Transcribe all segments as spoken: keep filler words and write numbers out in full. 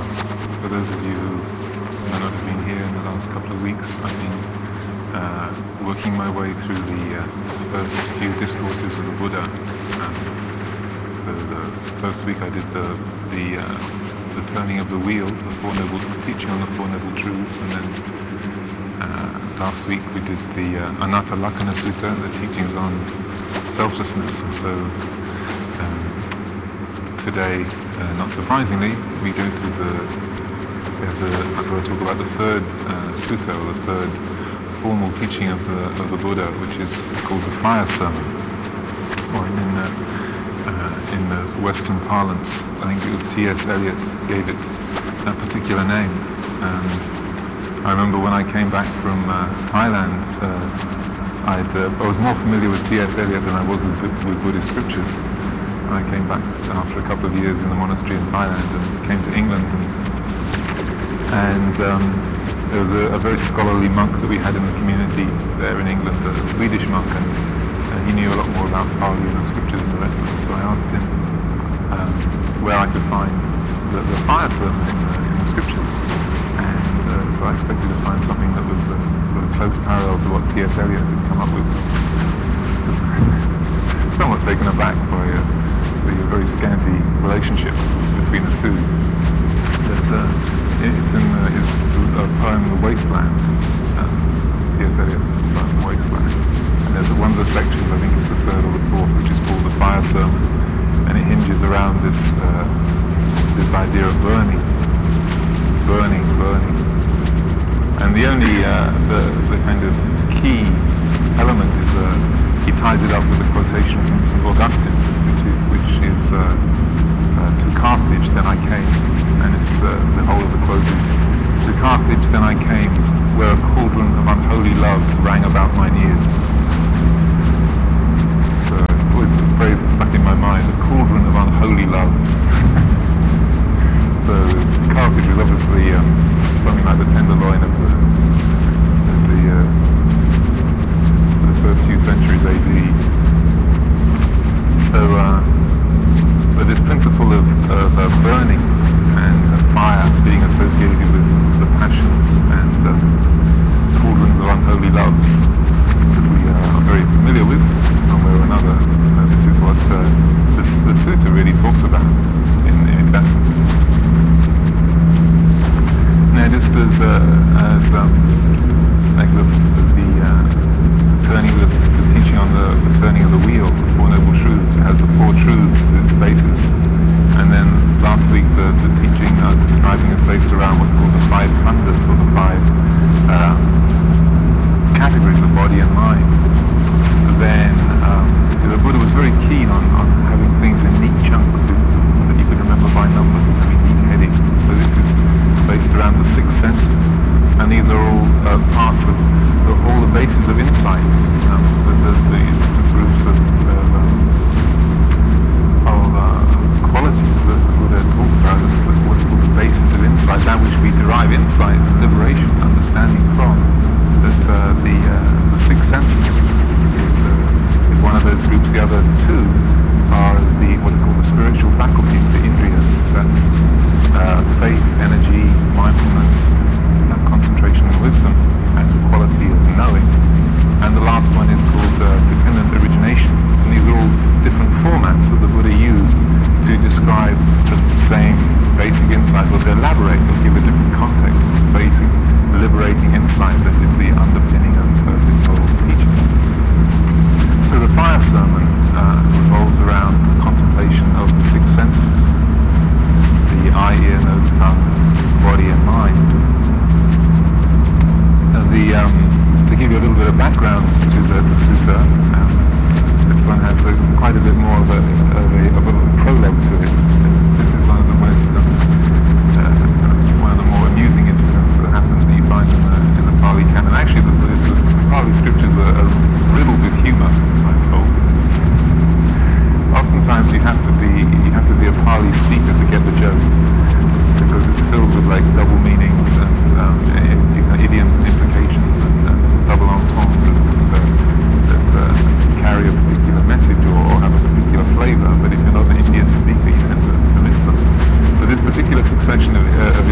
For those of you who may not have been here in the last couple of weeks, I've been uh, working my way through the uh, first few discourses of the Buddha. Um, so the first week I did the the, uh, the turning of the wheel, the Four Noble teaching on the Four Noble Truths, and then uh, last week we did the uh, Anatta Lakkhana Sutta, the teachings on selflessness. And so um, today, uh, not surprisingly, we go to the, we have the I'm going to talk about the third uh, sutta, or the third formal teaching of the of the Buddha, which is called the Fire Sermon, or in uh, uh, in the Western parlance, I think it was T S Eliot gave it that particular name. Um, I remember when I came back from uh, Thailand, uh, I'd, uh, I was more familiar with T S Eliot than I was with, with Buddhist scriptures. I came back after a couple of years in the monastery in Thailand and came to England, and, and um, there was a, a very scholarly monk that we had in the community there in England, a Swedish monk, and uh, he knew a lot more about Pali and the scriptures than the rest of us, so I asked him um, where I could find the, the fire sermon in the, in the scriptures, and uh, so I expected to find something that was a sort of close parallel to what T S Eliot had come up with. Somewhat taken aback by uh, the very scanty relationship between the two. But uh, it's in uh, his uh, poem The Wasteland, um, T S Eliot's poem The Wasteland. And there's one of the sections, I think it's the third or the fourth, which is called The Fire Sermon, and it hinges around this uh, this idea of burning, burning, burning. And the only uh, the the kind of key element is uh, he ties it up with a quotation from Saint Augustine, which is which is uh, uh, to Carthage then I came, and it's uh, the whole of the quote is, to Carthage then I came, where a cauldron of unholy loves rang about mine ears. So always the phrase that stuck in my mind, a cauldron of unholy loves. So Carthage was obviously um, something like the tenderloin of the, of the, uh, the first few centuries A D. So, uh, but this principle of, of uh, burning and uh, fire being associated with the passions and uh, cauldrons of unholy loves that we uh, are very familiar with, one way or another, uh, this is what uh, this, the sutta really talks about in, in its essence. Now, just as, uh, as um, like the, the uh, turning the, the teaching on the, the turning of the wheel, the Four Noble Truths, it has the four truths, its basis, and then last week the, the teaching uh, describing is based around what's called the five khandhas, or the five uh, categories of body and mind. But then um, the Buddha was very keen on, on having things in neat chunks that you could remember by number, having neat heading. So this is based around the six senses, and these are all uh, parts of the, all the bases of insight. Um, the, the, the, the groups of, uh, of uh, qualities that the Buddha talked about as what's called the basis of insight, that which we derive insight, liberation, understanding from. That uh, the uh, the six senses is, uh, is one of those groups. The other two are the what are called the spiritual faculties, the indriyas. That's uh, faith, energy, mindfulness, uh, concentration and wisdom, and the quality of knowing. And the last one is called uh, dependent origination. And these are all different formats that the Buddha used to describe the same basic insight, or to elaborate, or give a different context to the basic liberating insight that is the underpinning of uh, this whole teaching. So the fire sermon uh, revolves around the contemplation of the six senses, the eye, ear, nose, tongue, body and mind. Uh, the, um, to give you a little bit of background to the, the sutta, um, this one has a, quite a bit more of a, of a, of a prologue to it. This is one of the most, um, uh, one of the more amusing incidents that happens that you find in the, in the Pali canon. Actually, the, the, the Pali scriptures are, are riddled with humour, I'm told. Oftentimes you have to be you have to be a Pali speaker to get the joke, because it's filled with like double meanings and um, idiom implications and, and double entendres that, that uh, carry a particular message or, or have a particular flavour. But if you're not an Indian speaker, you tend to, to miss them. But this particular succession of, uh, of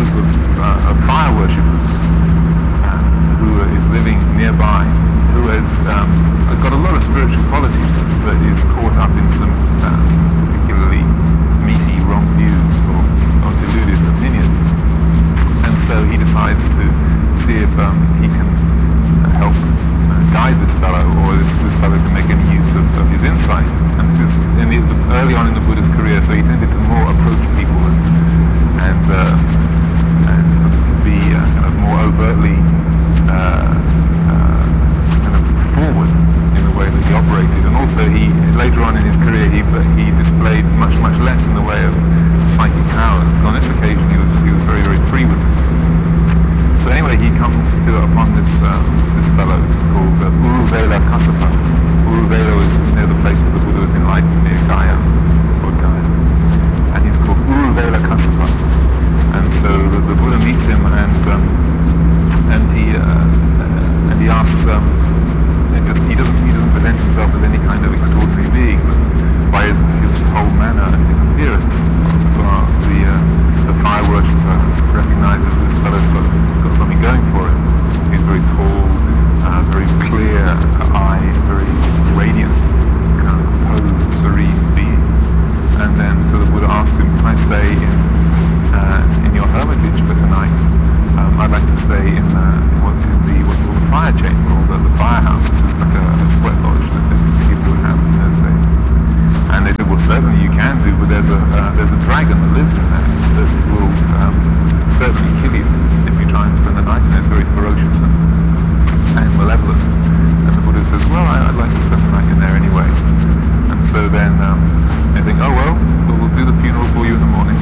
group of, uh, of fire worshippers uh, who is living nearby, who has um, got a lot of spiritual qualities, but is caught up in some, uh, some particularly meaty wrong views or, or deluded opinions. And so he decides to see if um, he can uh, help uh, guide this fellow, or this, this fellow can make any use of, of his insight. And this is in the, early on in the Buddha's career, so he tended to more approach people and and, uh, and be uh, kind of more overtly uh, uh, kind of forward in the way that he operated. And also, he later on in his career, he he displayed much much less in the way of psychic powers. But on this occasion, he was he was very very free with it. So anyway, he comes to upon this uh, this fellow. It's called uh, Uruvela Kassapa. Uruvela is near the place where the Buddha was enlightened, near Gaya, or Gaya. And he's called Uruvela Kassapa. And so the, the Buddha meets him, and um, and he uh, uh, and he asks. Um, just, he doesn't he doesn't present himself as any kind of extraordinary being, but by his, his whole manner and his appearance, uh, the uh, the fire worshipper recognizes this fellow's got, got something going for him. He's very tall, uh, very clear eye, very radiant, kind of composed, serene being. And then so the Buddha asks him, "Can I stay in uh, in your hermitage for tonight? Um, I'd like to stay in, uh, in what in the what's called the fire chamber, or the, the firehouse, which is like a, a sweat lodge that people would have in those days." And they said, "Well, certainly you can do, but there's a uh, there's a dragon that lives in there that will um, certainly kill you if you try and spend the night in there. It's very ferocious and, and malevolent." And the Buddha says, "Well, I, I'd like to spend the night in there anyway." And so then um, they think, "Oh well, we'll, we'll do the funeral for you in the morning."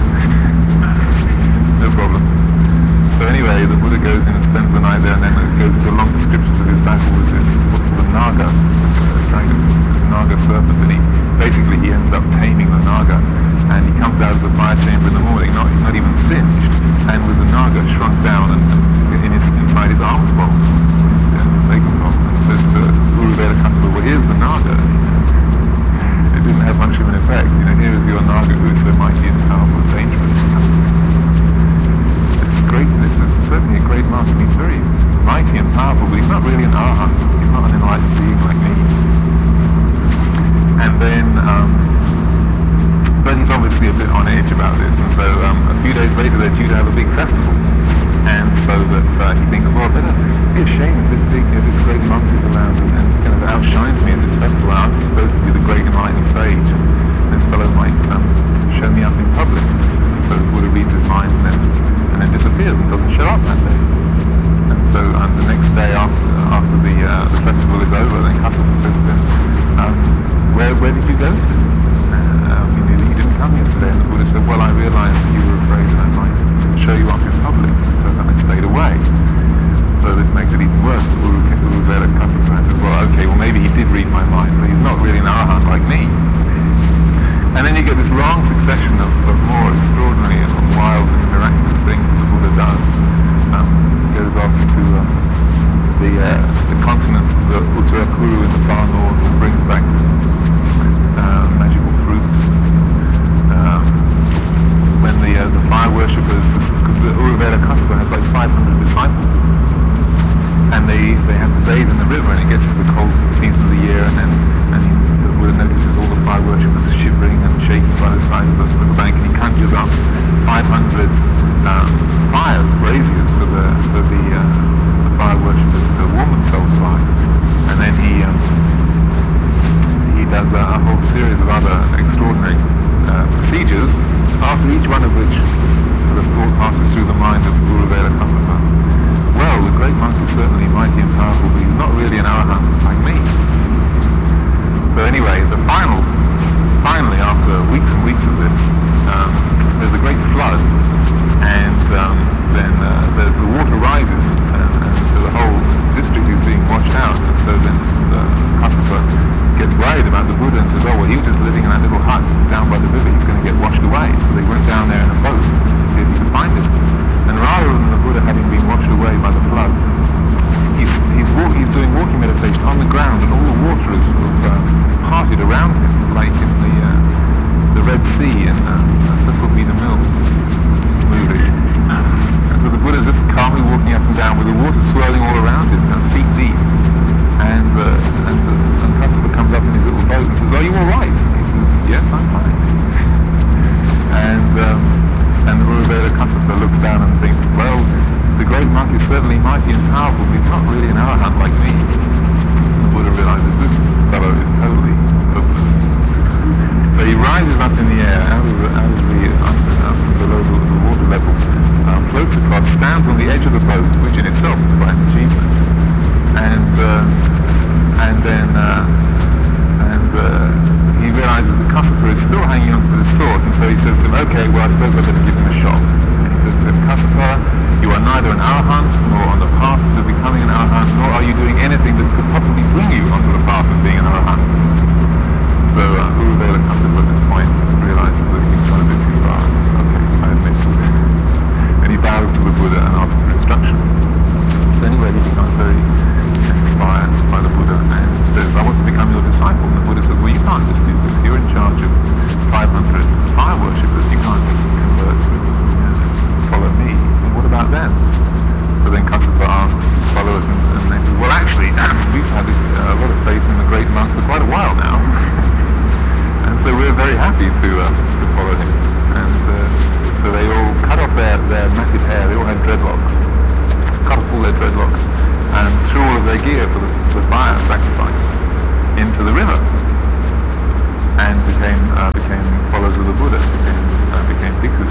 No problem. So anyway, the Buddha goes in and spends the night there, and then it goes into long descriptions of his battle with this what's called a naga, a dragon, this naga serpent, and he basically he ends up taming the naga, and he comes out of the fire chamber in the morning, not not even singed, and with the naga shrunk down and, and in his inside his arms bowl, instead of making off. And says to Uruvela Kassapa, "Well, here's the naga." It didn't have much of an effect. You know, here is your naga who is so mighty and powerful and dangerous. Great, this is certainly a great master. He's very mighty and powerful, but he's not really an arhat. He's not an enlightened being like me. And then, um, but he's obviously a bit on edge about this. And so, um, a few days later, they're due to have a big festival. And so that uh, he thinks, well, better be a shame if this big, if this great monk is around and, and kind of outshines me at this festival. I was supposed to be the great enlightened sage, and this fellow might um, show me up in public. So the Buddha reads his mind and then. and then disappears and doesn't show up that day. And so um, the next day after after the uh, the festival is over, then Kassapa says to him, um, where where did you go to? Uh, um, you knew that you didn't come yesterday. And the Buddha said, well, I realized that you were afraid that I might show you up in public, so then I stayed away. So this makes it even worse. Uruvela Kassapa says, well, okay, well maybe he did read my mind, but he's not really an arhat like me. And then you get this long succession of, of more extraordinary and wild and miraculous things that the Buddha does. Um, goes off to um, the uh, the continent, the Uttarakuru in the far north, and brings back uh, magical fruits. Um, when the uh, the fire worshippers, because the Uruvela Kassapa has like five hundred disciples, and they they have to bathe in the river, and it gets to the cold season of the year, and then and he, the Buddha notices all the fire worshippers shivering and shaking by the side of the, the bank, and he conjures up five hundred um, fires, braziers for the for the, uh, the fire worshippers to warm themselves by, and then he um, he does a, a whole series of other extraordinary uh, procedures, after each one of which the thought passes through the mind of Uruvela Kassapa. Well, the great monk is certainly mighty and powerful, but he's not really an arhat like me. So anyway, the final, finally, after weeks and weeks of this, um, there's a great flood, and um, certainly mighty and powerful, but he's not really an arahant like me. The Buddha realizes this fellow is totally hopeless. So he rises up in the air, out of the, out of the under, up below the, the water level, uh, floats across, stands on the edge of the boat, which in itself is quite an achievement. And uh, and then uh, and uh, he realizes that Kassapa is still hanging on to this thought, and so he says to him, okay, well I suppose I better give him a shot. And he says to him, Kassapa, you are neither an arahant nor on the path to becoming an arahant, nor are you doing anything that could possibly bring you onto the path of being an arahant. So uh, Uruvela Kassapa at this point realizes that he's gone a bit too far. Okay, I admit to it. And he bows to the Buddha and asks for instruction. So anyway, he becomes very inspired by the Buddha and says, I want to become your disciple. And the Buddha says, well, you can't just do this. You're in charge of five hundred fire worshippers. You can't just convert to you know, follow me. And what about them? So then Kassapa asks his followers, and, and they say, well, actually, we've had uh, a lot of faith in the great monk for quite a while now. And so we're very happy to, uh, to follow him. And uh, so they all cut off their, their massive hair. They all had dreadlocks. Cut off all their dreadlocks and threw all of their gear for the, the fire sacrifice into the river, and became uh, became followers of the Buddha, became, uh, became bhikkhus.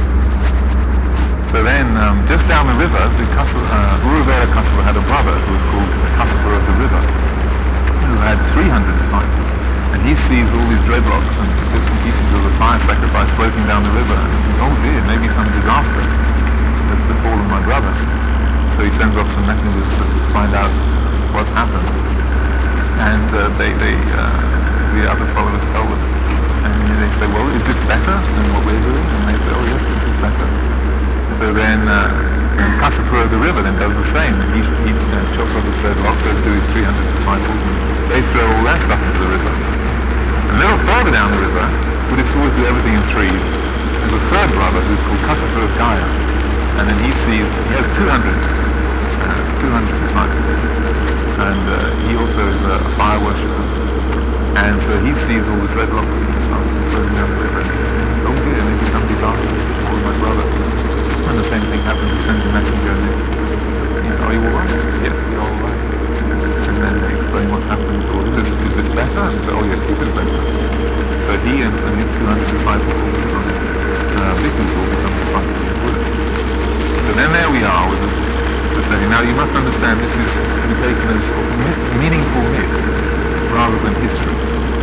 So then, um, just down the river, the Kassapa, uh, Uruvela Kassapa had a brother who was called Kassapa of the River, who had three hundred disciples, and he sees all these dreadlocks and bits and pieces of the fire sacrifice floating down the river, and he thinks, oh dear, maybe some disaster has befallen my brother. So he sends off some messengers to find out what's happened. And uh, they, they, uh, the other followers tell them. And they say, well, is this better than what we're doing? And they say, oh yes, this is better. So then uh, Kassapa of the River then does the same. And he, he uh, chops off his dreadlock, goes to his three hundred disciples, and they throw all their stuff into the river. And a little further down the river, Buddhists always do everything in threes, there's a third brother who's called Kassapa of Gaya. And then he sees, he has two hundred. two hundred disciples, and uh, he also is a fire worshipper, and so he sees all the dreadlocks and stuff floating down the river, and oh dear, maybe some disaster for my brother. And the same thing happens, he sends a messenger and says, you know, are you alright? Yes, we're alright. And then they explain what's happening, or is this, is this better? And they say, oh yes, it is better. So he and, and his two hundred disciples will become, uh, bhikkhus will become disciples of the Buddha. So then there we are with the saying. Now you must understand this is to be taken as myth, meaningful myth rather than history.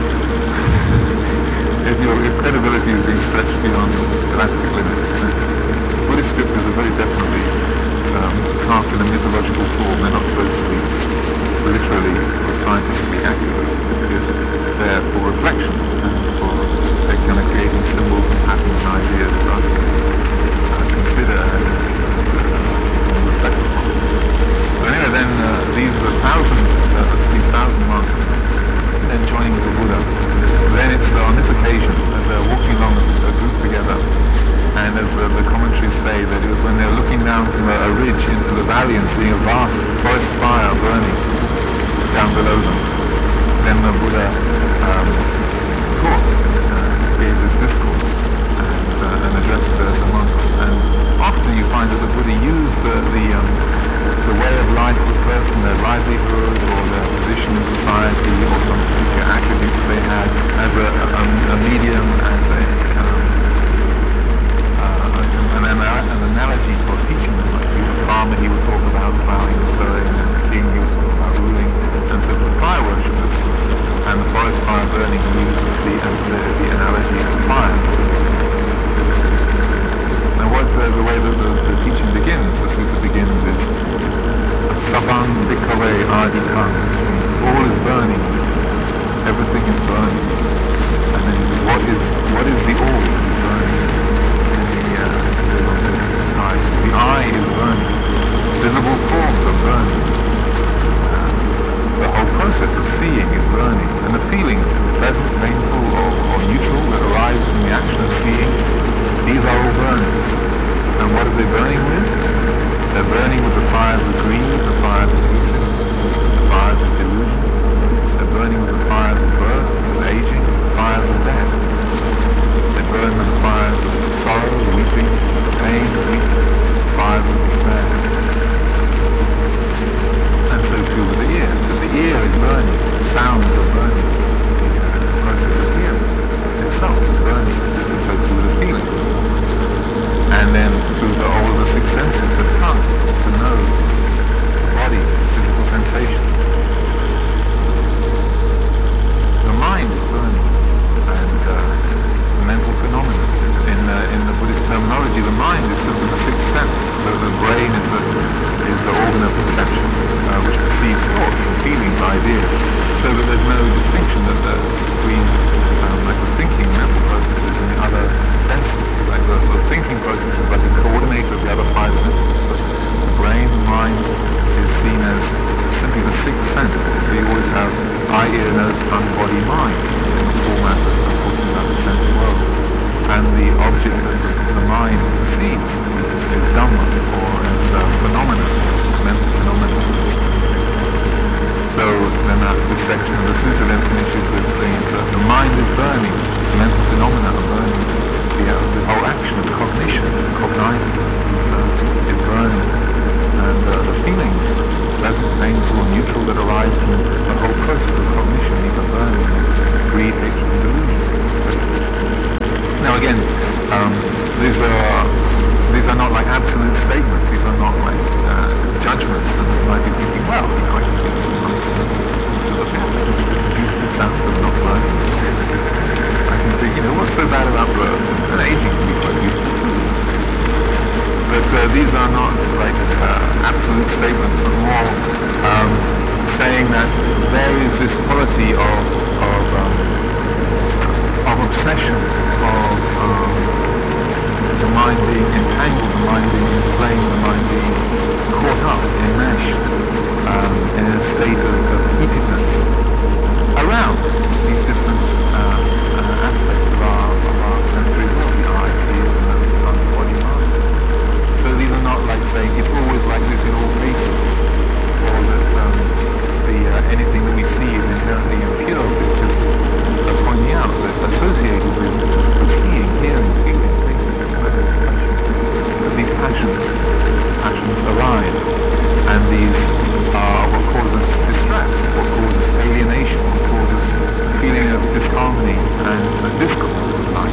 if, your, if credibility is being stretched beyond elastic limits, Buddhist scriptures are very definitely um, cast in a mythological form. They're not supposed to be literally or scientifically accurate. They're just there for reflection and for they kind of creating symbols and patterns and ideas for us to uh, consider and reflect upon. So anyway, then uh, these uh, thousand, uh, these thousand monks, then joining with the Buddha. Then it's uh, on this occasion, as they're walking along as a group together, and as uh, the commentaries say, that it was when they're looking down from a, a ridge into the valley and seeing a vast forest fire burning down below them. Then the Buddha um, taught, uh, gave this discourse, and, uh, and addressed the, the monks. And often you find that the Buddha used the, the um, the way of life of a person, their livelihood or their position in society or some particular attribute that they had as a, a, a medium, as a, um, uh, an, an, an analogy for teaching them. Like the farmer, he would talk about plowing and sowing, and the king, he would talk about ruling. And so for the fire worshippers and the forest fire burning, he used the, the, the analogy of fire. Now what uh, the way that the, the teaching begins, the sutta begins is Savan Bhikkhave Adikam. All is burning. Everything is burning. And then what is what is the all that is burning? In the, uh, in the sky. The eye is burning. Visible forms are burning. Uh, the whole process of seeing is burning. And the feelings, pleasant, painful, or, or neutral, that arise from the action of seeing, these are all burning. And what are they burning with? They're burning with the fires of greed, the fires of hatred, the fires of delusion. They're burning with the fires of birth, of aging, the fires of death. They burn with the fires of sorrow, weeping, pain, weakness, the fires of despair. uh, these are not like uh, absolute statements, but more um, saying that there is this quality of of, um, of obsession, of um, the mind being entangled, the mind being inflamed, the mind being caught up, enmeshed, um, in a state of, of heatedness around these different uh, uh, aspects of our, of our sensory world, you know, eye, feel, and tongue, body, mind. So these are not like saying it's always like this in all cases, or that um, the uh, anything that we see is inherently impure. It's just uh, pointing out that associated with, with seeing, hearing, feeling, tasting, smelling, touching, that these passions, passions arise, and these are what causes distress, what causes alienation, what causes a feeling of disharmony and uh, discord in life.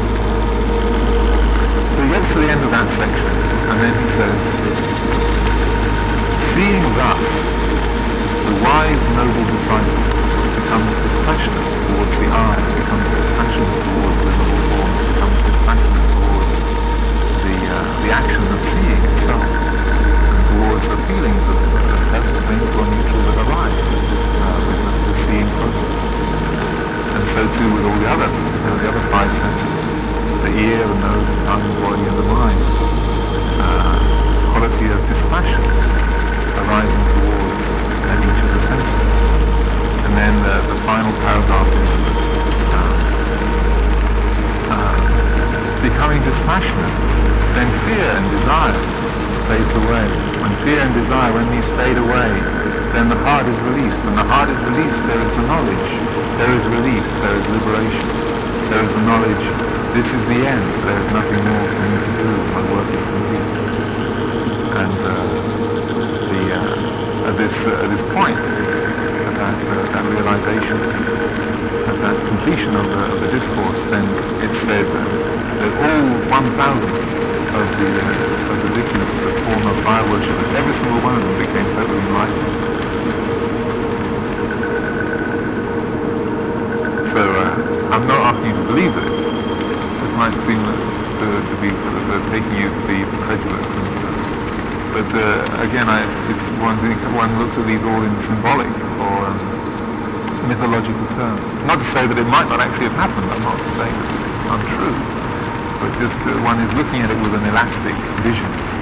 So he gets to the end of that section, and then he says, seeing thus, the wise noble disciple becomes dispassionate towards the eye, becomes dispassionate towards the noble form, becomes dispassionate towards the uh, the action of seeing itself, and towards the feelings of pleasant, painful, or neutral that arise uh, with the, the seeing process. And so too with all the other, you know, the other five senses, the ear, the nose, the tongue, the body, and the mind. Uh, quality of dispassion arising towards uh, each of the senses. And then the, the final paragraph is uh, uh, becoming dispassionate, then fear and desire fades away. When fear and desire, when these fade away, then the heart is released. When the heart is released, there is the knowledge, there is release, there is liberation, there is the knowledge, this is the end, there is nothing more for me to do, my work is complete. And uh, the, uh, at this uh, at this point, at that, uh, that realization, at that completion of the, of the discourse, then it's said that all one thousand of the uh, of the victims of foremost fire worshippers, every single one of them became totally enlightened. So uh, I'm not asking you to believe this. This might seem to, to be sort of uh, taking you to be credulous. And, uh, but uh, again, I, it's one thing, one looks at these all in symbolic or um, mythological terms. Not to say that it might not actually have happened. I'm not saying that this is untrue. But just uh, one is looking at it with an elastic vision.